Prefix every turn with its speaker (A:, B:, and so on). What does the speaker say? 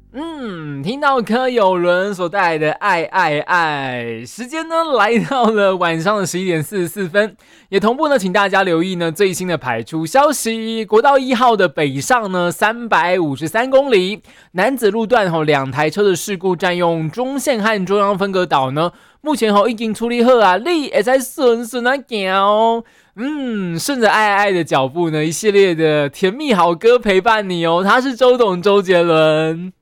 A: 听到柯有伦所带来的爱爱爱，时间呢来到了晚上的11:44，也同步呢，请大家留意呢最新的排出消息。国道1号的北上呢353公里，楠梓路段2台车的事故占用中线和中央分隔岛呢，目前已经处理好啊，你会使顺顺啊行哦。顺着爱爱爱的脚步呢，一系列的甜蜜好歌陪伴你哦。他是周董周杰伦。